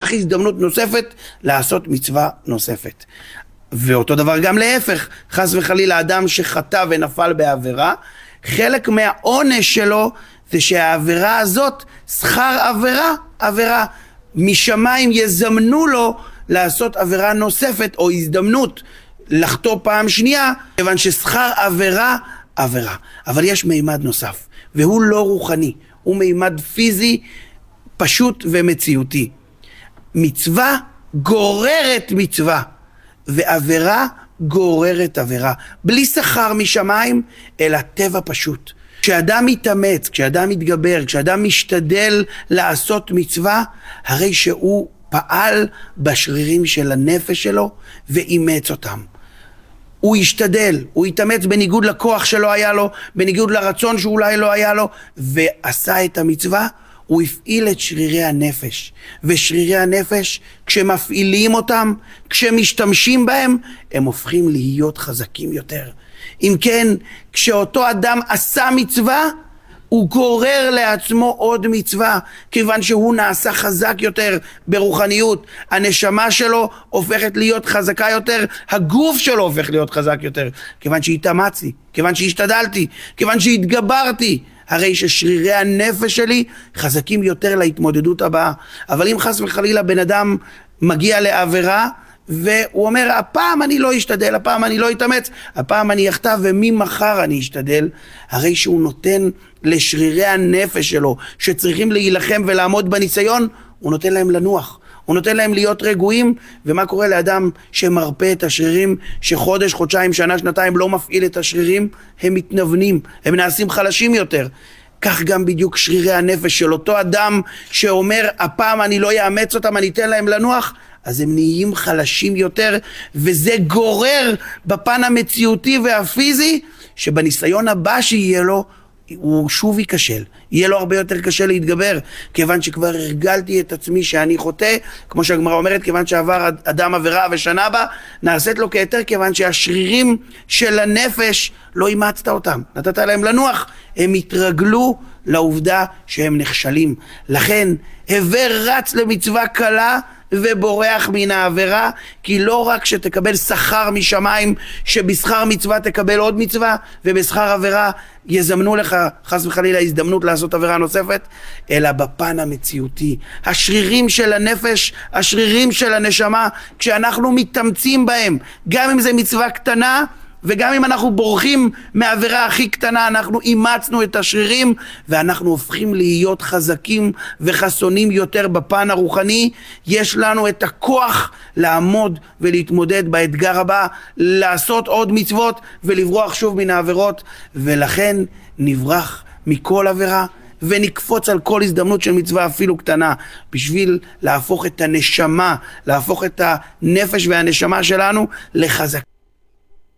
נפתח הזדמנות נוספת לעשות מצווה נוספת. ואותו דבר גם להפך, חס וחלילה אדם שחטא ונפל בעבירה, חלק מהעונש שלו זה שהעבירה הזאת, שכר עבירה, משמיים יזמנו לו לעשות עבירה נוספת או הזדמנות לחטוא פעם שנייה, כיוון ששכר עבירה. אבל יש מימד נוסף, והוא לא רוחני, הוא מימד פיזי פשוט ומציאותי. מצווה גוררת מצווה, ועבירה גוררת עבירה, בלי שכר משמיים, אלא טבע פשוט. כשאדם מתאמץ, כשאדם מתגבר, כשאדם משתדל לעשות מצווה, הרי שהוא פעל בשרירים של הנפש שלו ואימץ אותם. הוא השתדל, הוא התאמץ בניגוד לכוח שלא היה לו, בניגוד לרצון שאולי לא היה לו, ועשה את המצווה. הוא הפעיל את שרירי הנפש, ושרירי הנפש, כשמפעילים אותם, כשמשתמשים בהם, הם הופכים להיות חזקים יותר. אם כן, כשאותו אדם עשה מצווה, הוא גורר לעצמו עוד מצווה, כיוון שהוא נעשה חזק יותר ברוחניות. הנשמה שלו הופכת להיות חזקה יותר, הגוף שלו הופך להיות חזק יותר, כיוון שהתאמצתי, כיוון שהשתדלתי, כיוון שהתגברתי. הרי ששרירי הנפש שלי חזקים יותר להתמודדות הבאה. אבל אם חס וחלילה בן אדם מגיע לעבירה, והוא אומר, הפעם אני לא אשתדל, הפעם אני לא אתאמץ, הפעם אני אחטא וממחר אני אשתדל, הרי שהוא נותן לשרירי הנפש שלו, שצריכים להילחם ולעמוד בניסיון, הוא נותן להם לנוח. הוא נותן להם להיות רגועים. ומה קורה לאדם שמרפא את השרירים, שחודש, חודשיים, שנה, שנתיים לא מפעיל את השרירים? הם מתנוונים, הם נעשים חלשים יותר. כך גם בדיוק שרירי הנפש של אותו אדם שאומר, הפעם אני לא יאמץ אותם, אני אתן להם לנוח, אז הם נהיים חלשים יותר, וזה גורר בפן המציאותי והפיזי, שבניסיון הבא שיהיה לו, הוא שוב ייכשל, יהיה לו הרבה יותר קשה להתגבר, כיוון שכבר הרגלתי את עצמי שאני חוטא, כמו שהגמרא אומרת, כיוון שעבר אדם עבירה ושנה בה, נעשית לו כהיתר, כיוון שהשרירים של הנפש לא אימצת אותם, נתת להם לנוח, הם התרגלו לעובדה שהם נכשלים. לכן הווה רץ למצווה קלה ובורח מן העבירה, כי לא רק שתקבל שכר משמיים, שבשכר מצווה תקבל עוד מצווה, ובשכר עבירה יזמנו לך חס וחלילה הזדמנות לעשות עבירה נוספת, אלא בפן המציאותי, השרירים של הנפש, השרירים של הנשמה, כשאנחנו מתאמצים בהם, גם אם זה מצווה קטנה, וגם אם אנחנו בורחים מהעבירה הכי קטנה, אנחנו אימצנו את השרירים, ואנחנו הופכים להיות חזקים וחסונים יותר בפן הרוחני. יש לנו את הכוח לעמוד ולהתמודד באתגר הבא, לעשות עוד מצוות ולברוח שוב מן העבירות, ולכן נברח מכל עבירה ונקפוץ על כל הזדמנות של מצווה אפילו קטנה, בשביל להפוך את הנשמה, להפוך את הנפש והנשמה שלנו לחזק.